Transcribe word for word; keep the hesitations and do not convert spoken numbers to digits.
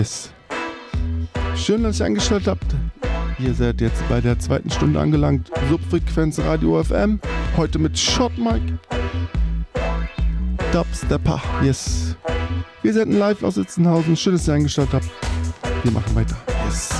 Yes. Schön, dass ihr eingeschaltet habt. Ihr seid jetzt bei der zweiten Stunde angelangt. Subfrequenz Radio F M. Heute mit Shot Mike. Dubstepper. Yes. Wir senden live aus Sitzenhausen. Schön, dass ihr eingeschaltet habt. Wir machen weiter. Yes.